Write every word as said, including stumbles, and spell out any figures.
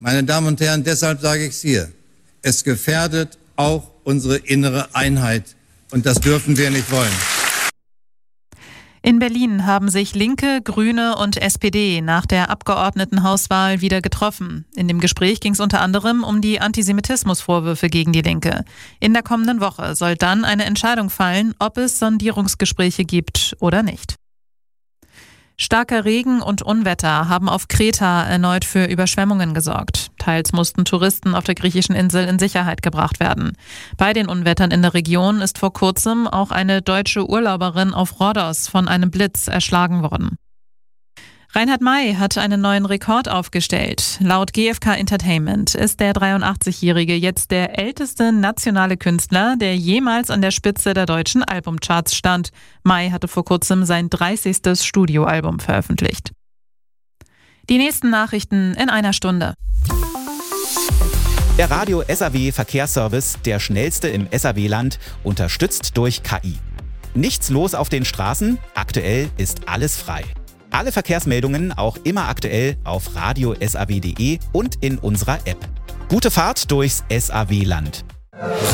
Meine Damen und Herren, deshalb sage ich es hier. Es gefährdet auch unsere innere Einheit. Und das dürfen wir nicht wollen. In Berlin haben sich Linke, Grüne und S P D nach der Abgeordnetenhauswahl wieder getroffen. In dem Gespräch ging es unter anderem um die Antisemitismusvorwürfe gegen die Linke. In der kommenden Woche soll dann eine Entscheidung fallen, ob es Sondierungsgespräche gibt oder nicht. Starker Regen und Unwetter haben auf Kreta erneut für Überschwemmungen gesorgt. Teils mussten Touristen auf der griechischen Insel in Sicherheit gebracht werden. Bei den Unwettern in der Region ist vor kurzem auch eine deutsche Urlauberin auf Rhodos von einem Blitz erschlagen worden. Reinhard May hat einen neuen Rekord aufgestellt. Laut G F K Entertainment ist der dreiundachtzigjährige jetzt der älteste nationale Künstler, der jemals an der Spitze der deutschen Albumcharts stand. May hatte vor kurzem sein dreißigstes Studioalbum veröffentlicht. Die nächsten Nachrichten in einer Stunde. Der Radio S A W Verkehrsservice, der schnellste im S A W-Land, unterstützt durch K I. Nichts los auf den Straßen, aktuell ist alles frei. Alle Verkehrsmeldungen auch immer aktuell auf radio punkt s a w punkt d e und in unserer App. Gute Fahrt durchs S A W-Land.